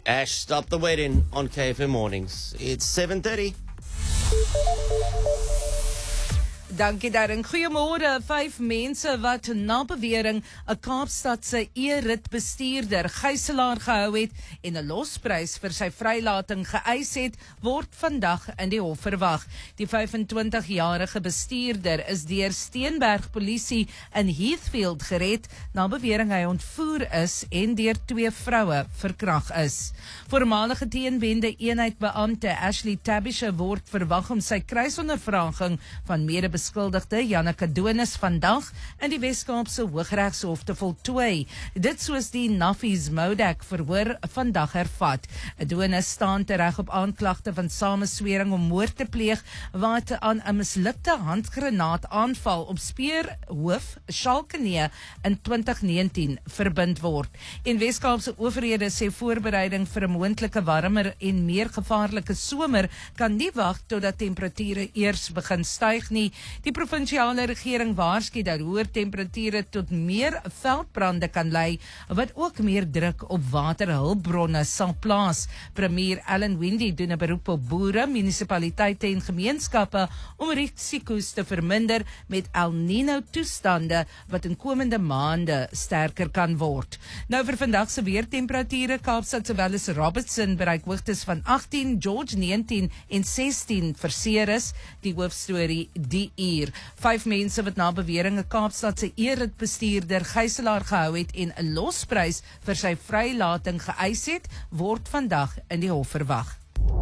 Ash, stop the wedding on KFM Mornings. It's 7:30. Dankie Darren. Goeiemôre. 5 mense wat na bewering 'n Kaapstadse e-rit bestuurder gijslaar gehou het en 'n losprys vir sy vrylating geëis het, word vandag in die hof verwag. Die 25-jarige bestuurder is deur Steenberg Polisie in Heathfield gered na bewering hy ontvoer is en deur 2 vroue verkrag is. Voormalige teenwende eenheid beampte Ashley Tabisha word verwag om sy kruisondervraging van medebeskuldigde Janneke Adonis vandag in die Wes-Kaapse Hooggeregshof te voltooi. Dit soos die Naffies Modak verhoor vandag hervat. Adonis staan tereg op aanklagte van sameswering om moord te pleeg wat aan 'n mislukte handgranaat aanval op Speerhoof, Shalkenee in 2019 verbind word. En Wes-Kaapse owerhede sê voorbereiding vir 'n moontlike warmer en meer gevaarlike somer kan nie wag totdat temperature eers begin styg nie. Die provinsiale regering waarsku dat hoër temperature tot meer veldbrande kan lei, wat ook meer druk op waterhulpbronne sal plaas. Premier Alan Windey doen 'n beroep op boere, munisipaliteite en gemeenskappe om risiko's te verminder met El Nino toestande wat in komende maande sterker kan word. Nou vir vandag se weertemperature, Kaapstad sowel as Robertson bereik hoogtes van 18, George 19 en 16 vir Ceres, die hoofstorie die uur. 5 mense wat na bewering 'n Kaapstadse e-rit bestuurder gijslaar gehou het en 'n losprys vir sy vrylating geëis het, word vandag in die hof verwag.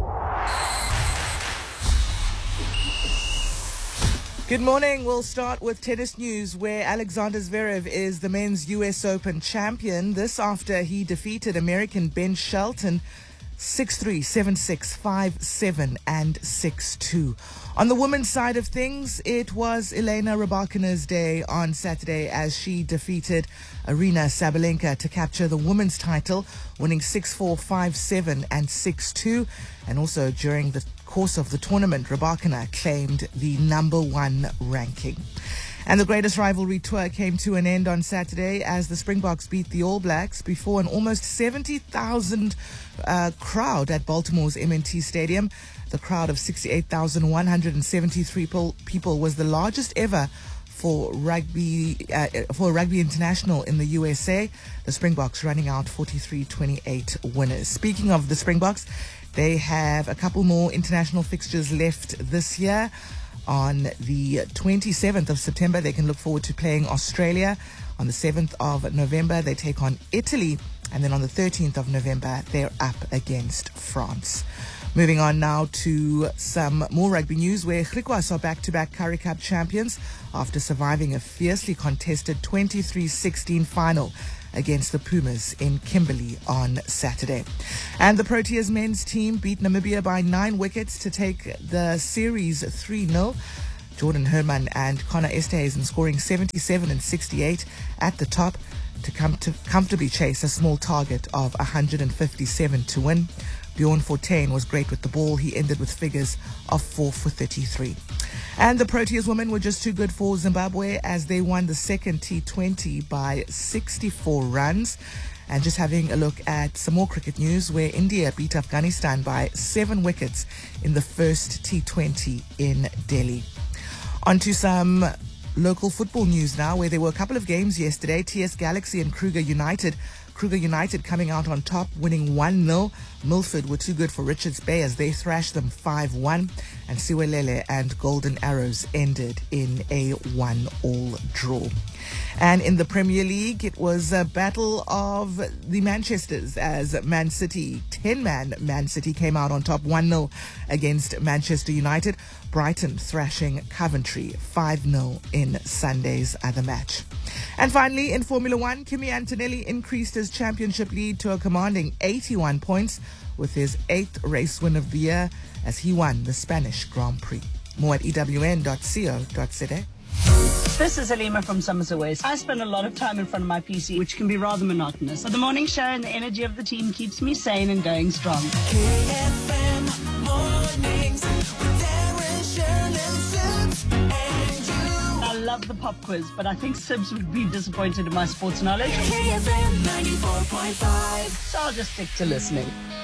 Good morning. We'll start with tennis news, where Alexander Zverev is the men's US Open champion. This after he defeated American Ben Shelton 6-3, 7-6, 5-7 and 6-2. On the women's side of things, it was Elena Rybakina's day on Saturday as she defeated Aryna Sabalenka to capture the women's title, winning 6-4, 5-7 and 6-2. And also during the course of the tournament, Rybakina claimed the #1 ranking. And the Greatest Rivalry Tour came to an end on Saturday as the Springboks beat the All Blacks before an almost 70,000 crowd at Baltimore's M&T Stadium. The crowd of 68,173 people was the largest ever for rugby international in the USA. The Springboks running out 43-28 winners. Speaking of the Springboks, they have a couple more international fixtures left this year. On the 27th of September, they can look forward to playing Australia. On the 7th of November, they take on Italy. And then on the 13th of November, they're up against France. Moving on now to some more rugby news, where Griquas are back-to-back Currie Cup champions after surviving a fiercely contested 23-16 final against the Pumas in Kimberley on Saturday. And the Proteas men's team beat Namibia by 9 wickets to take the series 3-0. Jordan Herman and Connor Esterhuizen scoring 77 and 68 at the top to comfortably chase a small target of 157 to win. Bjorn Fortuin was great with the ball. He ended with figures of 4 for 33. And the Proteas women were just too good for Zimbabwe as they won the second T20 by 64 runs. And just having a look at some more cricket news, where India beat Afghanistan by 7 wickets in the first T20 in Delhi. On to some local football news now, where there were a couple of games yesterday. TS Galaxy and Kruger United. Kruger United coming out on top, winning 1-0. Milford were too good for Richards Bay as they thrashed them 5-1. And Siwelele and Golden Arrows ended in a 1-all draw. And in the Premier League, it was a battle of the Manchesters as Man City, 10-man Man City, came out on top 1-0 against Manchester United. Brighton thrashing Coventry 5-0 in Sunday's other match. And finally, in Formula One, Kimi Antonelli increased his championship lead to a commanding 81 points with his 8th race win of the year as he won the Spanish Grand Prix. More at ewn.co.za. This is Halima from Somerset West. I spend a lot of time in front of my PC, which can be rather monotonous. But the morning show and the energy of the team keeps me sane and going strong. KFM Mornings with Darren, Sharon and Sims and you. I love the pop quiz, but I think Sibs would be disappointed in my sports knowledge. KFM 94.5. So I'll just stick to listening.